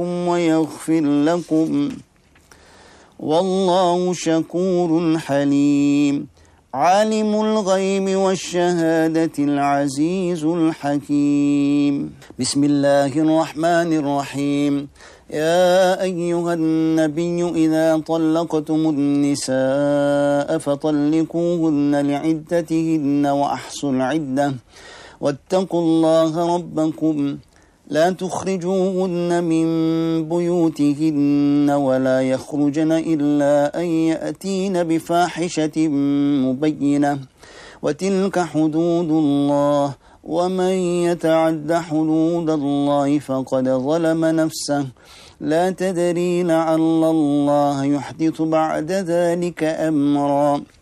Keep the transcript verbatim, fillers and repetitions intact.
ويغفر لكم والله شكور حليم. عالم الغيب والشهادة العزيز الحكيم. بسم الله الرحمن الرحيم. يا أيها النبي إذا طلقتم النساء فطلقوهن لعدتهن وأحصوا العدة واتقوا الله ربكم لا تخرجوهن من بيوتهن ولا يخرجن إلا أن يأتين بفاحشة مبينة وتلك حدود الله ومن يتعد حدود الله فقد ظلم نفسه لا تدري لعل الله يحدث بعد ذلك أمرا.